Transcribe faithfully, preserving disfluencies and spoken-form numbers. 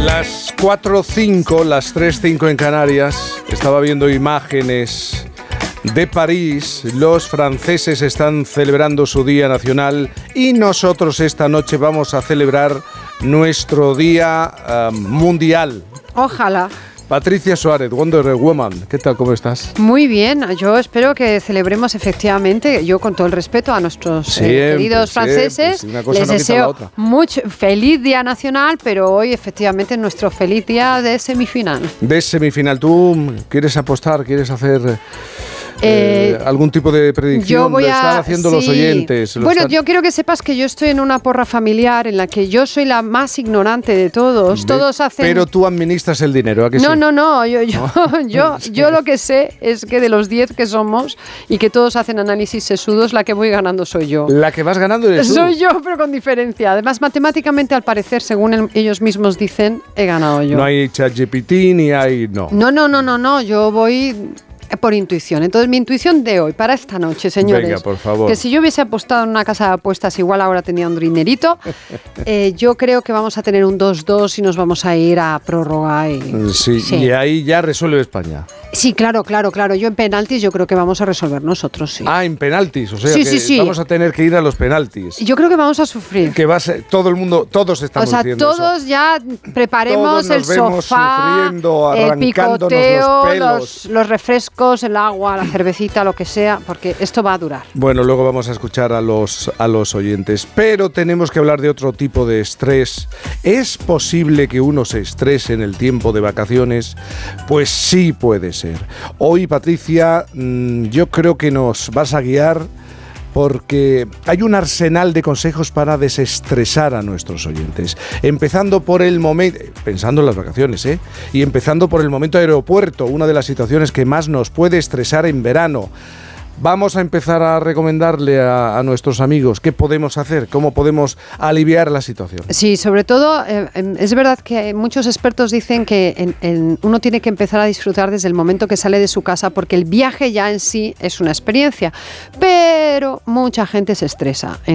Las cuatro cinco, las tres cinco en Canarias. Estaba viendo imágenes de París. Los franceses están celebrando su Día Nacional y nosotros esta noche vamos a celebrar nuestro Día uh, Mundial. Ojalá. Patricia Suárez, Wonder Woman, ¿qué tal? ¿Cómo estás? Muy bien, yo espero que celebremos efectivamente, yo con todo el respeto a nuestros siempre, eh, queridos franceses, siempre, si les no deseo mucho feliz Día Nacional, pero hoy efectivamente es nuestro feliz día de semifinal. De semifinal, ¿tú quieres apostar, quieres hacer... Eh, eh, ¿algún tipo de predicción? Yo voy a, lo están haciendo sí. los oyentes. Bueno, están... yo quiero que sepas que yo estoy en una porra familiar en la que yo soy la más ignorante de todos. De, todos hacen... Pero tú administras el dinero, ¿a que no, sí? no, no, yo, yo, yo, yo lo que sé es que de los diez que somos y que todos hacen análisis sesudos, la que voy ganando soy yo. La que vas ganando eres tú. Soy yo, pero con diferencia. Además, matemáticamente, al parecer, según el, ellos mismos dicen, he ganado yo. No hay ChatGPT ni hay... No, no, no, no, no, no. Yo voy... por intuición. Entonces, mi intuición de hoy, para esta noche, señores, venga, por favor, que si yo hubiese apostado en una casa de apuestas, igual ahora tenía un dinerito, eh, yo creo que vamos a tener un dos dos y nos vamos a ir a prórroga. Y, sí, sí, y ahí ya resuelve España. Sí, claro, claro, claro. Yo en penaltis yo creo que vamos a resolver nosotros, sí. Ah, en penaltis, o sea sí, que sí, sí. vamos a tener que ir a los penaltis. Yo creo que vamos a sufrir. Que va a ser, todo el mundo, todos estamos diciendo eso. O sea, todos eso. ya preparemos todos nos el vemos sofá, sufriendo, el picoteo, los, pelos. Los, los refrescos, el agua, la cervecita, lo que sea, porque esto va a durar. Bueno, luego vamos a escuchar a los, a los oyentes, pero tenemos que hablar de otro tipo de estrés. ¿Es posible que uno se estrese en el tiempo de vacaciones? Pues sí puede ser. Hoy, Patricia, yo creo que nos vas a guiar porque hay un arsenal de consejos para desestresar a nuestros oyentes. Empezando por el momento, pensando en las vacaciones, ¿eh? Y empezando por el momento aeropuerto, una de las situaciones que más nos puede estresar en verano. Vamos a empezar a recomendarle a, a nuestros amigos qué podemos hacer, cómo podemos aliviar la situación. Sí, sobre todo, eh, es verdad que muchos expertos dicen que en, en uno tiene que empezar a disfrutar desde el momento que sale de su casa, porque el viaje ya en sí es una experiencia, pero mucha gente se estresa.